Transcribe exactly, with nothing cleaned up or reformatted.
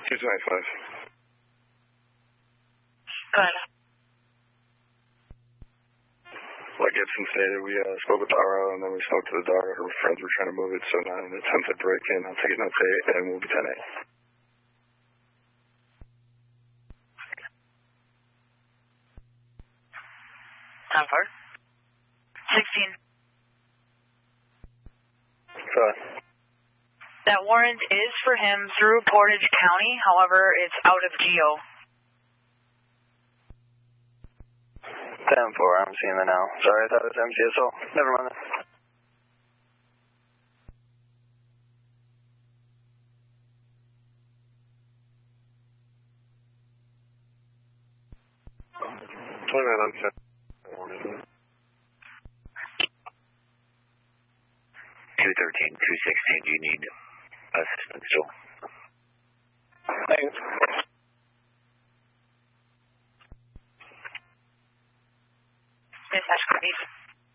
two twenty-five. Go ahead. Like Gibson stated, we uh, spoke with the R O and then we spoke to the daughter. Her friends were trying to move it, so now an attempted break-in. I'll take it notes eight and we'll be ten eight. ten four. sixteen. Go ahead. That warrant is for him through Portage County, however, it's out of Geo. ten four, I'm seeing that now. Sorry, I thought it was M C S O. Never mind. twenty-nine on set. two thirteen, two sixteen, do you need assistance still? Thanks. Dispatch, copy.